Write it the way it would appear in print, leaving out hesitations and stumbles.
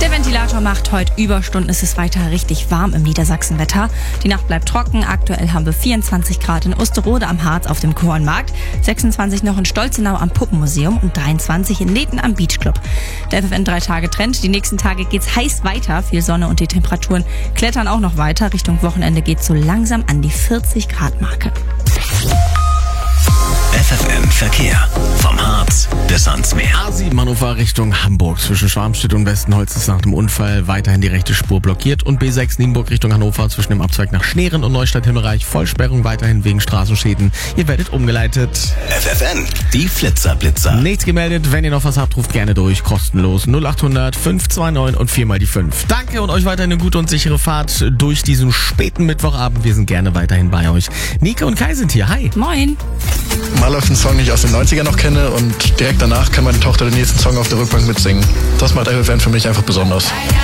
Der Ventilator macht heute Überstunden. Es ist weiter richtig warm im Niedersachsenwetter. Die Nacht bleibt trocken. Aktuell haben wir 24 Grad in Osterode am Harz auf dem Kornmarkt, 26 noch in Stolzenau am Puppenmuseum und 23 in Lethen am Beachclub. Der FFN 3-Tage-Trend. Die nächsten Tage geht's heiß weiter. Viel Sonne und die Temperaturen klettern auch noch weiter. Richtung Wochenende geht's so langsam an die 40-Grad-Marke. FFN Verkehr. Vom Harz bis ans Meer. A7 Hannover Richtung Hamburg. Zwischen Schwarmstedt und Westenholz ist nach dem Unfall weiterhin die rechte Spur blockiert. Und B6 Nienburg Richtung Hannover zwischen dem Abzweig nach Schneeren und Neustadt-Himmelreich. Vollsperrung weiterhin wegen Straßenschäden. Ihr werdet umgeleitet. FFN, die Flitzer-Blitzer. Nichts gemeldet. Wenn ihr noch was habt, ruft gerne durch. Kostenlos 0800 529 und 4 mal die 5. Danke und euch weiterhin eine gute und sichere Fahrt durch diesen späten Mittwochabend. Wir sind gerne weiterhin bei euch. Nika und Kai sind hier. Hi. Moin. Mal läuft ein Song, den ich aus den 90ern noch kenne und direkt danach kann meine Tochter den nächsten Song auf der Rückbank mitsingen. Das macht FFN für mich einfach besonders.